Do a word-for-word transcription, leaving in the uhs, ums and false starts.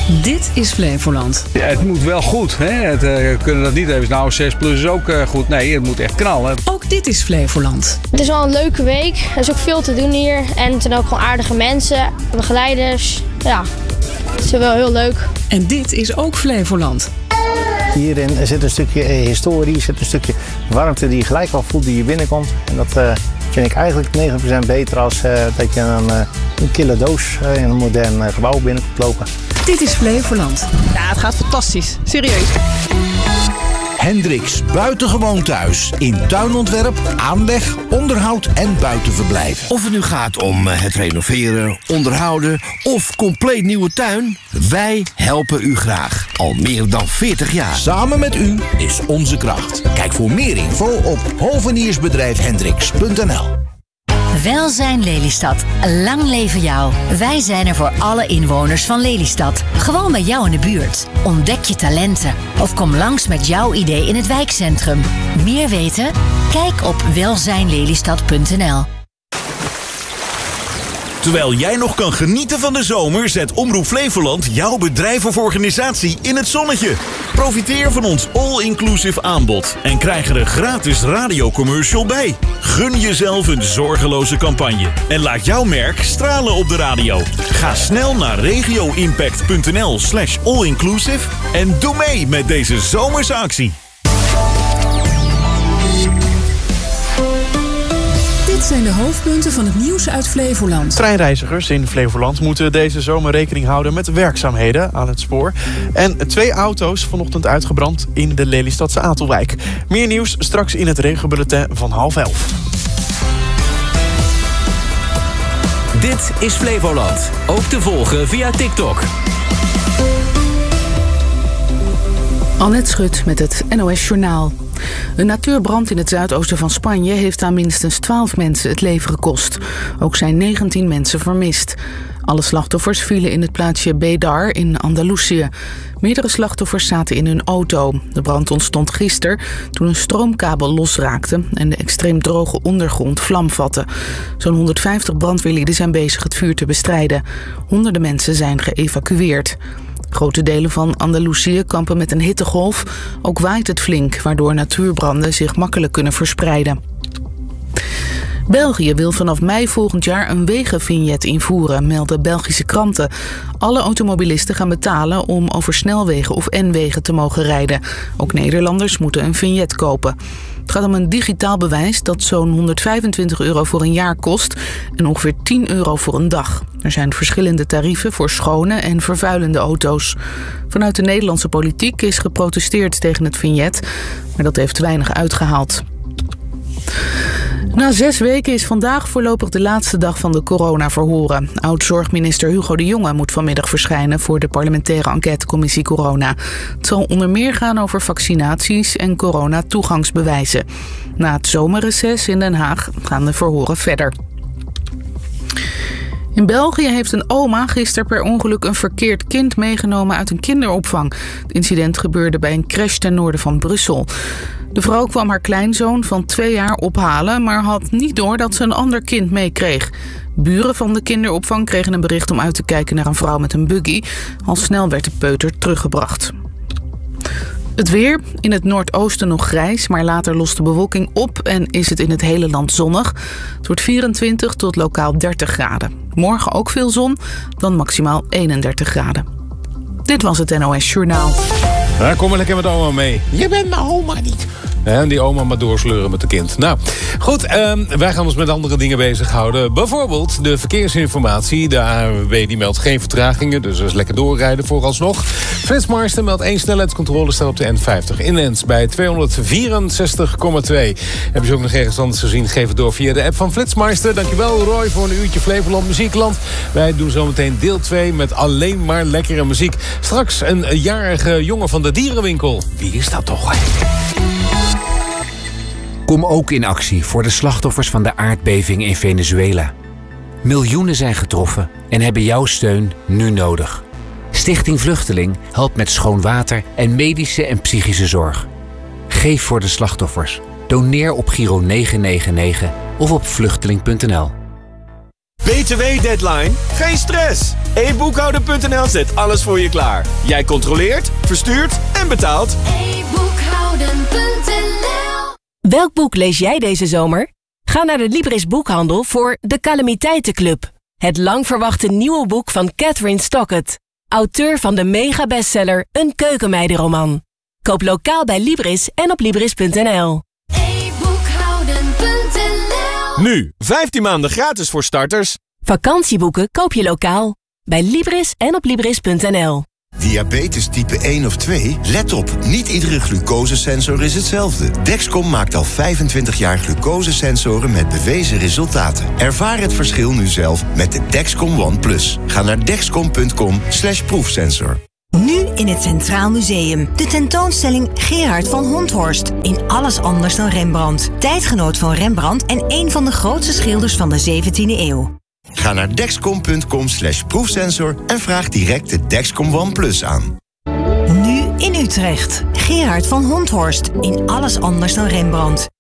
Dit is Flevoland. Ja, het moet wel goed. Hè? Het, uh, we kunnen dat niet even. Nou, zes plus is ook uh, goed. Nee, het moet echt knallen. Ook dit is Flevoland. Het is wel een leuke week. Er is ook veel te doen hier. En het zijn ook gewoon aardige mensen, begeleiders. Ja, het is wel heel leuk. En dit is ook Flevoland. Hierin zit een stukje historie, zit een stukje warmte die je gelijk al voelt die je binnenkomt. En dat uh, vind ik eigenlijk negentig procent beter als uh, dat je een, uh, een kille doos uh, in een modern uh, gebouw binnen komt lopen. Dit is Flevoland. Ja, het gaat fantastisch. Serieus. Hendricks Buitengewoon Thuis. In tuinontwerp, aanleg, onderhoud en buitenverblijf. Of het nu gaat om het renoveren, onderhouden of compleet nieuwe tuin. Wij helpen u graag. Al meer dan veertig jaar. Samen met u is onze kracht. Kijk voor meer info op hoveniersbedrijf hendricks punt n l. Welzijn Lelystad. Lang leven jou. Wij zijn er voor alle inwoners van Lelystad. Gewoon bij jou in de buurt. Ontdek je talenten. Of kom langs met jouw idee in het wijkcentrum. Meer weten? Kijk op welzijn lelystad punt n l. Terwijl jij nog kan genieten van de zomer, zet Omroep Flevoland jouw bedrijf of organisatie in het zonnetje. Profiteer van ons all-inclusive aanbod en krijg er een gratis radiocommercial bij. Gun jezelf een zorgeloze campagne en laat jouw merk stralen op de radio. Ga snel naar regioimpact punt n l slash all-inclusive en doe mee met deze zomerse actie. Dit zijn de hoofdpunten van het nieuws uit Flevoland. Treinreizigers in Flevoland moeten deze zomer rekening houden met werkzaamheden aan het spoor. En twee auto's vanochtend uitgebrand in de Lelystadse Atelwijk. Meer nieuws straks in het regenbulletin van half elf. Dit is Flevoland. Ook te volgen via TikTok. Annette Schut met het N O S Journaal. Een natuurbrand in het zuidoosten van Spanje heeft aan minstens twaalf mensen het leven gekost. Ook zijn negentien mensen vermist. Alle slachtoffers vielen in het plaatsje Bédar in Andalusië. Meerdere slachtoffers zaten in hun auto. De brand ontstond gisteren toen een stroomkabel losraakte en de extreem droge ondergrond vlam vatte. Zo'n honderdvijftig brandweerlieden zijn bezig het vuur te bestrijden. Honderden mensen zijn geëvacueerd. Grote delen van Andalusië kampen met een hittegolf. Ook waait het flink, waardoor natuurbranden zich makkelijk kunnen verspreiden. België wil vanaf mei volgend jaar een wegenvignet invoeren, melden Belgische kranten. Alle automobilisten gaan betalen om over snelwegen of N-wegen te mogen rijden. Ook Nederlanders moeten een vignet kopen. Het gaat om een digitaal bewijs dat zo'n honderdvijfentwintig euro voor een jaar kost en ongeveer tien euro voor een dag. Er zijn verschillende tarieven voor schone en vervuilende auto's. Vanuit de Nederlandse politiek is geprotesteerd tegen het vignet, maar dat heeft weinig uitgehaald. Na zes weken is vandaag voorlopig de laatste dag van de coronaverhoren. Oud-zorgminister Hugo de Jonge moet vanmiddag verschijnen voor de parlementaire enquêtecommissie Corona. Het zal onder meer gaan over vaccinaties en coronatoegangsbewijzen. Na het zomerreces in Den Haag gaan de verhoren verder. In België heeft een oma gisteren per ongeluk een verkeerd kind meegenomen uit een kinderopvang. Het incident gebeurde bij een crash ten noorden van Brussel. De vrouw kwam haar kleinzoon van twee jaar ophalen, maar had niet door dat ze een ander kind meekreeg. Buren van de kinderopvang kregen een bericht om uit te kijken naar een vrouw met een buggy. Al snel werd de peuter teruggebracht. Het weer. In het noordoosten nog grijs, maar later lost de bewolking op en is het in het hele land zonnig. Het wordt vierentwintig tot lokaal dertig graden. Morgen ook veel zon, dan maximaal eenendertig graden. Dit was het N O S Journaal. Ja, kom maar lekker met oma mee. Je bent mijn oma niet. En die oma maar doorsleuren met de kind. Nou, goed, um, wij gaan ons met andere dingen bezighouden. Bijvoorbeeld de verkeersinformatie. De A N W B die meldt geen vertragingen, dus dat is lekker doorrijden vooralsnog. Flitsmeister meldt één snelheidscontrole staat op de N vijftig. Inlands bij tweehonderdvierenzestig komma twee. Hebben ze ook nog ergens anders gezien? Geef het door via de app van Flitsmeister. Dankjewel Roy voor een uurtje Flevoland Muziekland. Wij doen zometeen deel twee met alleen maar lekkere muziek. Straks een jarige jongen van de dierenwinkel. Wie is dat toch? Kom ook in actie voor de slachtoffers van de aardbeving in Venezuela. Miljoenen zijn getroffen en hebben jouw steun nu nodig. Stichting Vluchteling helpt met schoon water en medische en psychische zorg. Geef voor de slachtoffers. Doneer op Giro negen negen negen of op vluchteling punt n l. B T W-deadline? Geen stress! e boekhouder punt n l zet alles voor je klaar. Jij controleert, verstuurt en betaalt. e boekhouden punt n l. Welk boek lees jij deze zomer? Ga naar de Libris Boekhandel voor De Calamiteitenclub. Het lang verwachte nieuwe boek van Catherine Stockett. Auteur van de mega-bestseller Een keukenmeidenroman. Koop lokaal bij Libris en op libris punt n l. e boekhouden punt n l. Nu, vijftien maanden gratis voor starters. Vakantieboeken koop je lokaal. Bij Libris en op libris punt n l. Diabetes type één of twee? Let op, niet iedere glucosesensor is hetzelfde. Dexcom maakt al vijfentwintig jaar glucosesensoren met bewezen resultaten. Ervaar het verschil nu zelf met de Dexcom One Plus. Ga naar dexcom punt com slash proefsensor. Nu in het Centraal Museum. De tentoonstelling Gerard van Honthorst. In alles anders dan Rembrandt. Tijdgenoot van Rembrandt en een van de grootste schilders van de zeventiende eeuw. Ga naar dexcom punt com slash proefsensor en vraag direct de Dexcom One Plus aan. Nu in Utrecht. Gerard van Honthorst. In alles anders dan Rembrandt.